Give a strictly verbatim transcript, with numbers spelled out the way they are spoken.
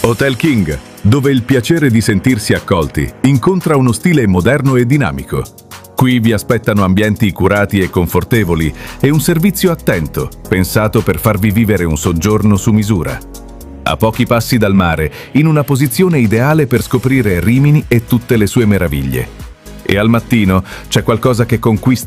Hotel King, dove il piacere di sentirsi accolti incontra uno stile moderno e dinamico. Qui vi aspettano ambienti curati e confortevoli e un servizio attento, pensato per farvi vivere un soggiorno su misura. A pochi passi dal mare, in una posizione ideale per scoprire Rimini e tutte le sue meraviglie. E al mattino c'è qualcosa che conquista